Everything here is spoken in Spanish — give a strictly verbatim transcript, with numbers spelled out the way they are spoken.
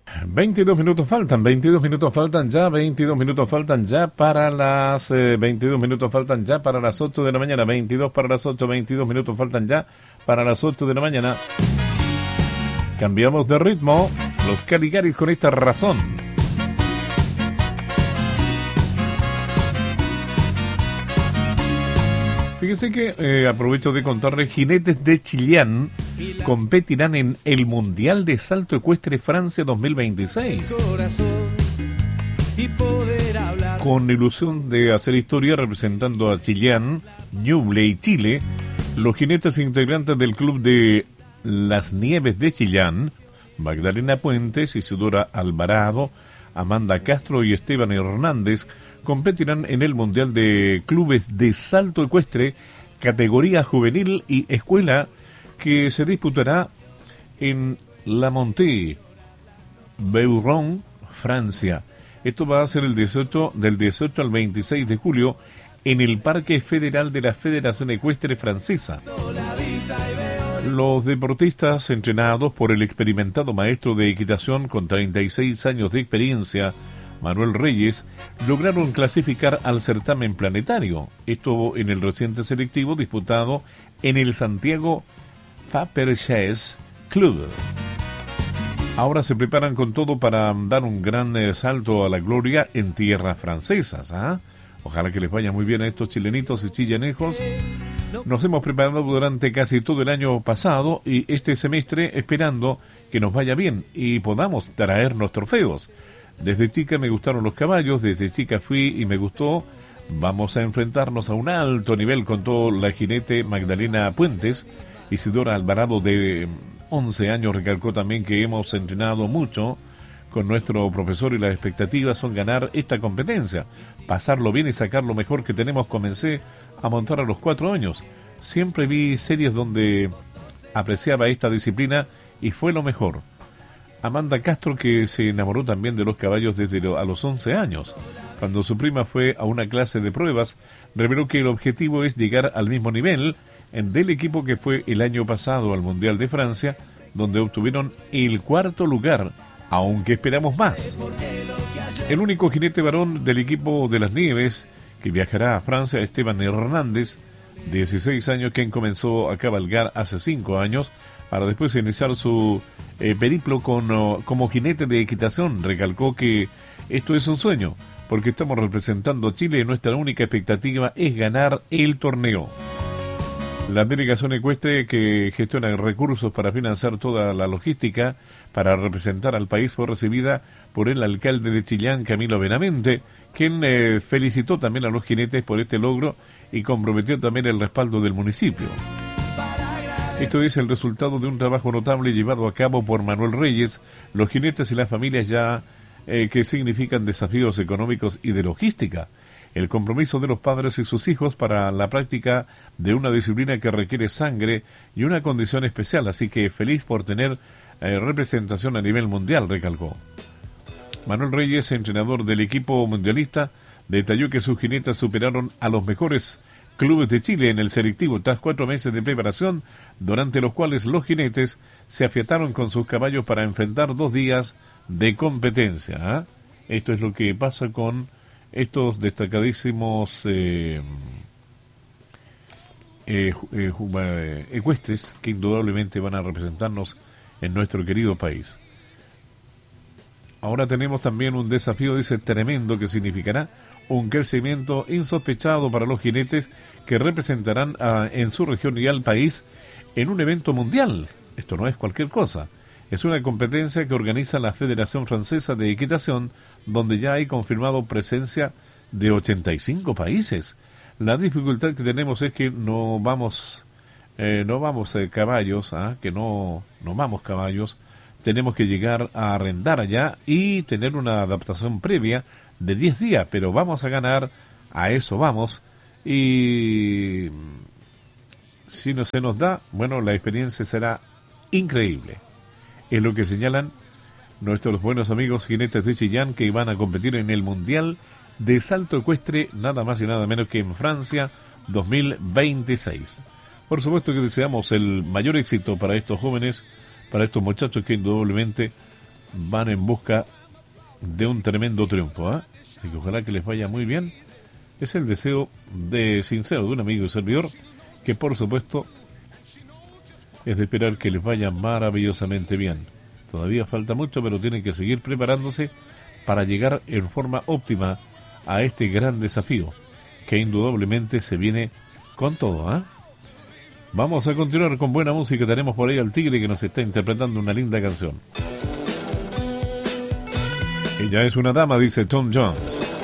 veintidós minutos faltan, veintidós minutos faltan ya, veintidós minutos faltan ya para las, eh, veintidós minutos faltan ya para las ocho de la mañana, veintidós para las ocho, veintidós minutos faltan ya para las ocho de la mañana. Cambiamos de ritmo, los Caligaris con esta razón. Fíjense que eh, aprovecho de contarles, jinetes de Chillán competirán en el Mundial de Salto Ecuestre Francia dos mil veintiséis. Con ilusión de hacer historia representando a Chillán, Ñuble y Chile, los jinetes integrantes del Club de Las Nieves de Chillán, Magdalena Puentes, Isidora Alvarado, Amanda Castro y Esteban Hernández, competirán en el Mundial de Clubes de Salto Ecuestre, categoría juvenil y escuela, que se disputará en La Montée, Beuron, Francia. Esto va a ser el dieciocho, del dieciocho al veintiséis de julio en el Parque Federal de la Federación Ecuestre Francesa. Los deportistas, entrenados por el experimentado maestro de equitación con treinta y seis años de experiencia, Manuel Reyes, lograron clasificar al certamen planetario. Esto en el reciente selectivo disputado en el Santiago Fabergé Club. Ahora se preparan con todo para dar un gran eh, salto a la gloria en tierras francesas. ¿ah? Ojalá que les vaya muy bien a estos chilenitos y chillanejos. Nos hemos preparado durante casi todo el año pasado y este semestre esperando que nos vaya bien y podamos traernos trofeos. Desde chica me gustaron los caballos, desde chica fui y me gustó. Vamos a enfrentarnos a un alto nivel con todo la jinete Magdalena Puentes. Isidora Alvarado, de once años, recalcó también que hemos entrenado mucho con nuestro profesor y las expectativas son ganar esta competencia, pasarlo bien y sacar lo mejor que tenemos. Comencé a montar a los cuatro años. Siempre vi series donde apreciaba esta disciplina y fue lo mejor. Amanda Castro, que se enamoró también de los caballos desde lo, a los once años. Cuando su prima fue a una clase de pruebas, reveló que el objetivo es llegar al mismo nivel en del equipo que fue el año pasado al Mundial de Francia, donde obtuvieron el cuarto lugar, aunque esperamos más. El único jinete varón del equipo de Las Nieves que viajará a Francia, Esteban Hernández, dieciséis años, quien comenzó a cabalgar hace cinco años, para después iniciar su eh, periplo con, uh, como jinete de equitación. Recalcó que esto es un sueño, porque estamos representando a Chile y nuestra única expectativa es ganar el torneo. La delegación ecuestre, que gestiona recursos para financiar toda la logística para representar al país, fue recibida por el alcalde de Chillán, Camilo Benavente, quien eh, felicitó también a los jinetes por este logro y comprometió también el respaldo del municipio. Esto es el resultado de un trabajo notable llevado a cabo por Manuel Reyes, los jinetes y las familias ya eh, que significan desafíos económicos y de logística. El compromiso de los padres y sus hijos para la práctica de una disciplina que requiere sangre y una condición especial, así que feliz por tener eh, representación a nivel mundial, recalcó. Manuel Reyes, entrenador del equipo mundialista, detalló que sus jinetes superaron a los mejores clubes de Chile en el selectivo tras cuatro meses de preparación, durante los cuales los jinetes se afiataron con sus caballos para enfrentar dos días de competencia. ¿eh? Esto es lo que pasa con estos destacadísimos eh, eh, eh, ecuestres que indudablemente van a representarnos en nuestro querido país. Ahora tenemos también un desafío, dice, tremendo, que significará un crecimiento insospechado para los jinetes que representarán a, en su región y al país en un evento mundial. Esto no es cualquier cosa. Es una competencia que organiza la Federación Francesa de Equitación, donde ya hay confirmado presencia de ochenta y cinco países. La dificultad que tenemos es que no vamos, eh, no vamos eh, caballos, ¿ah? que no, no vamos caballos. Tenemos que llegar a arrendar allá y tener una adaptación previa de diez días, pero vamos a ganar, a eso vamos, y si no se nos da, bueno, la experiencia será increíble. Es lo que señalan nuestros buenos amigos jinetes de Chillán, que van a competir en el Mundial de Salto Ecuestre, nada más y nada menos que en Francia dos mil veintiséis. Por supuesto que deseamos el mayor éxito para estos jóvenes, para estos muchachos que indudablemente van en busca de un tremendo triunfo, ¿eh? Así que ojalá que les vaya muy bien. Es el deseo de sincero de un amigo y servidor, que por supuesto es de esperar que les vaya maravillosamente bien. Todavía falta mucho, pero tienen que seguir preparándose para llegar en forma óptima a este gran desafío, que indudablemente se viene con todo, ¿eh? Vamos a continuar con buena música. Tenemos por ahí al Tigre que nos está interpretando una linda canción. Ella es una dama, dice Tom Jones.